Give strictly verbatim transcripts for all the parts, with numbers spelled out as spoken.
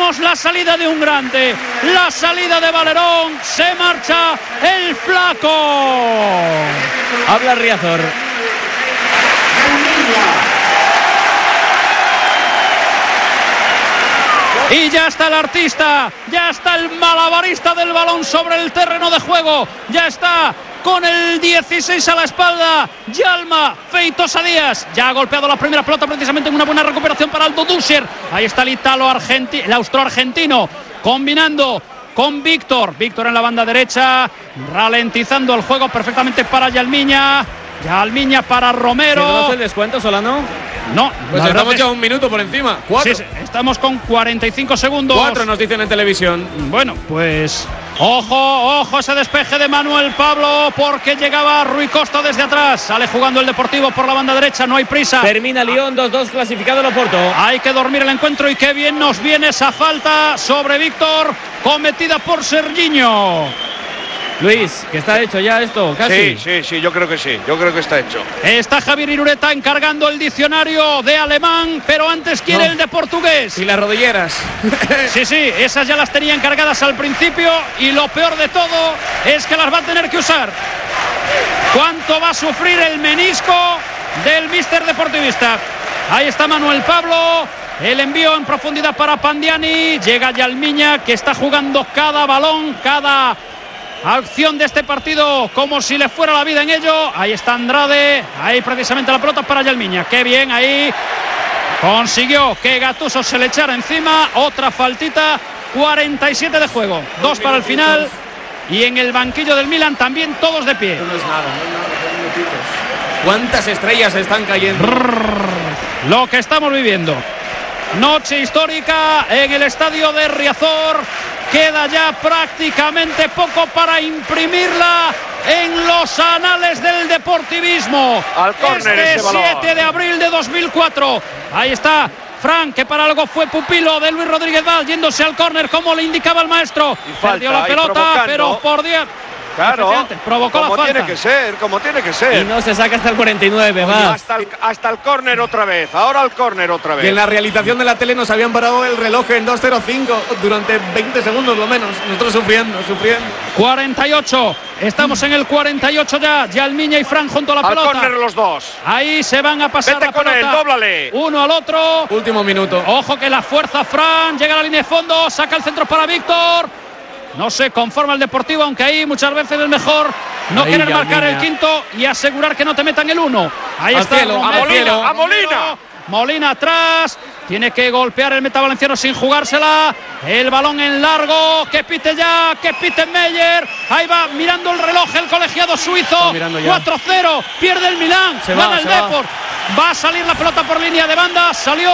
Vemos la salida de un grande, la salida de Valerón, se marcha el flaco. Habla Riazor. Y ya está el artista, ya está el malabarista del balón sobre el terreno de juego, ya está con el dieciséis a la espalda, Yalma Feitosa Díaz. Ya ha golpeado la primera pelota precisamente en una buena recuperación para Aldo Duscher. Ahí está el italo-argentino, el austro-argentino, combinando con Víctor. Víctor en la banda derecha, ralentizando el juego perfectamente para Yalmiña. Yalmiña para Romero. ¿No hace el descuento, Solano? No, pues estamos ya un minuto por encima. Cuatro. Sí, estamos con cuarenta y cinco segundos. Cuatro nos dicen en televisión. Bueno, pues ojo, ojo ese despeje de Manuel Pablo, porque llegaba Rui Costa desde atrás. Sale jugando el Deportivo por la banda derecha, no hay prisa. Termina Lyon, dos dos clasificado el Oporto. Hay que dormir el encuentro y qué bien nos viene esa falta sobre Víctor, cometida por Sergiño. Luis, que está hecho ya esto, casi. Sí, sí, sí, yo creo que sí, yo creo que está hecho. Está Javier Irureta encargando el diccionario de alemán, pero antes quiere no. el de portugués. Y las rodilleras. Sí, sí, esas ya las tenía encargadas al principio y lo peor de todo es que las va a tener que usar. ¿Cuánto va a sufrir el menisco del míster deportivista? Ahí está Manuel Pablo. El envío en profundidad para Pandiani. Llega Yalmiña, que está jugando cada balón, cada acción de este partido como si le fuera la vida en ello. Ahí está Andrade, ahí precisamente la pelota para Yalmiña. Qué bien, ahí consiguió que Gattuso se le echara encima. Otra faltita, cuarenta y siete de juego, dos para el final. Y en el banquillo del Milan también todos de pie. No es nada, no es nada, dos minutitos. ¿Cuántas estrellas están cayendo? Lo que estamos viviendo. Noche histórica en el estadio de Riazor. Queda ya prácticamente poco para imprimirla en los anales del deportivismo. Al córner este ese balón. siete de abril de dos mil cuatro. Ahí está Fran, que para algo fue pupilo de Luis Rodríguez Val, yéndose al córner como le indicaba el maestro. Y falta, perdió la pelota, pero por diez. Claro, provocó como la falta. tiene que ser, como tiene que ser. Y no se saca hasta el cuarenta y nueve, va. Hasta el, hasta el córner otra vez, ahora el córner otra vez. Y en la realización de la tele nos habían parado el reloj en dos cero cinco durante veinte segundos lo menos. Nosotros sufriendo, sufriendo. cuarenta y ocho, estamos en el cuarenta y ocho ya. Yalmiña y Fran junto a la al pelota. Al córner los dos. Ahí se van a pasar Vete la con pelota. él, dóblale. Uno al otro. Último minuto. Ojo que la fuerza Fran, llega a la línea de fondo, saca el centro para Víctor. No se conforma el Deportivo, aunque ahí muchas veces es mejor no ahí, querer marcar el quinto y asegurar que no te metan el uno. Ahí al está cielo, Romero, a Molina, a Molina. Molina atrás, tiene que golpear el meta valenciano sin jugársela. El balón en largo, que pite ya, que pite Meyer. Ahí va mirando el reloj el colegiado suizo. cuatro cero, pierde el Milán, se gana va, el se Depor. Va. va a salir la pelota por línea de banda, salió.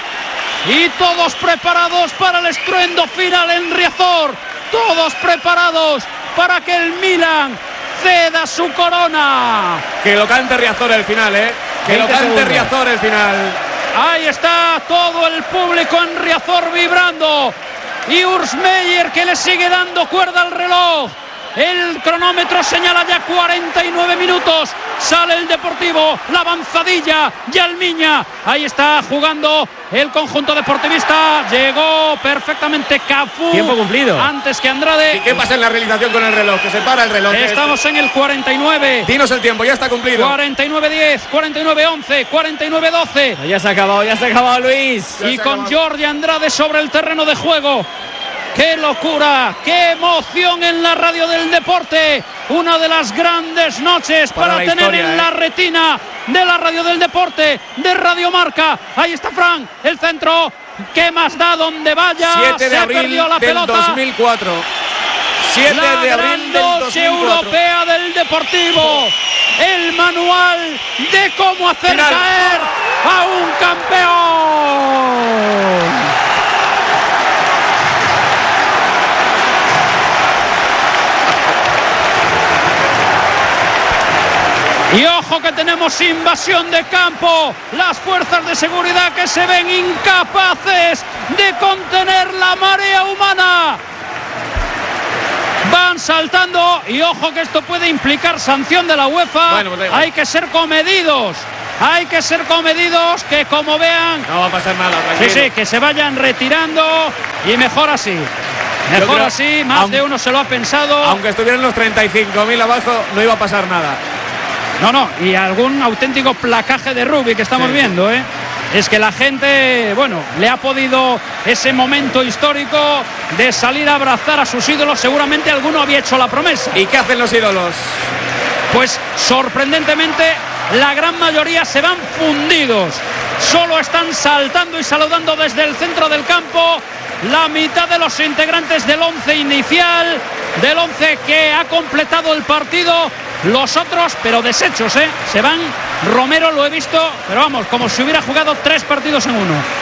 Y todos preparados para el estruendo final en Riazor. Todos preparados para que el Milan ceda su corona. Que lo cante Riazor el final, ¿eh? Que lo cante segundos. Riazor el final. Ahí está todo el público en Riazor vibrando. Y Urs Meier, que le sigue dando cuerda al reloj. El cronómetro señala ya cuarenta y nueve minutos. Sale el Deportivo, la avanzadilla, Yalmiña. Ahí está jugando el conjunto deportivista. Llegó perfectamente Cafú. Tiempo cumplido. Antes que Andrade. ¿Y qué pasa en la realización con el reloj? Que se para el reloj. Estamos en el cuarenta y nueve. Dinos el tiempo, ya está cumplido. cuarenta y nueve diez, cuarenta y nueve once, cuarenta y nueve doce. Ya se ha acabado, ya se ha acabado, Luis. Ya y con Jordi Andrade sobre el terreno de juego. ¡Qué locura! ¡Qué emoción en la radio del deporte! Una de las grandes noches para, para tener historia, en eh. la retina de la radio del deporte, de Radio Marca. Ahí está Fran, el centro. ¿Qué más da donde vaya? siete de Se abril perdió la del pelota. dos mil cuatro. siete la de abril del dos mil cuatro. Europea del Deportivo. El manual de cómo hacer Final. caer a un campeón. Y ojo que tenemos invasión de campo. Las fuerzas de seguridad que se ven incapaces de contener la marea humana. Van saltando y ojo que esto puede implicar sanción de la UEFA. Bueno, pues hay que ser comedidos. Hay que ser comedidos, que como vean. No va a pasar nada, Sí, tranquilo. sí, que se vayan retirando y mejor así. Mejor creo, así, más aunque, de uno se lo ha pensado. Aunque estuvieran los treinta y cinco mil abajo, no iba a pasar nada. No, no, y algún auténtico placaje de rugby que estamos sí, viendo, ¿eh? Es que la gente, bueno, le ha podido ese momento histórico de salir a abrazar a sus ídolos. Seguramente alguno había hecho la promesa. ¿Y qué hacen los ídolos? Pues sorprendentemente la gran mayoría se van fundidos. Solo están saltando y saludando desde el centro del campo la mitad de los integrantes del once inicial, del once que ha completado el partido. Los otros, pero deshechos, ¿eh? Se van. Romero lo he visto, pero vamos, como si hubiera jugado tres partidos en uno.